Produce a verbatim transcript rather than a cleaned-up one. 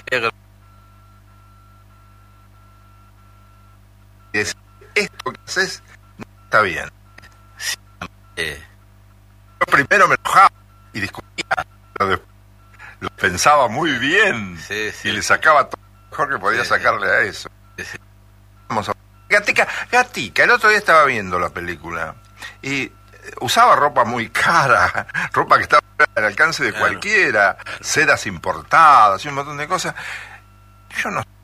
negro. Y decir, esto que haces no está bien. Eh, Yo primero me enojaba y discutía, pero después lo pensaba muy bien Sí, sí. y le sacaba todo lo mejor que podía Sí, sacarle a eso. sí. Vamos a... Gatica, Gatica, el otro día estaba viendo la película y usaba ropa muy cara, ropa que estaba al alcance de Claro. cualquiera, sedas importadas y un montón de cosas. Yo no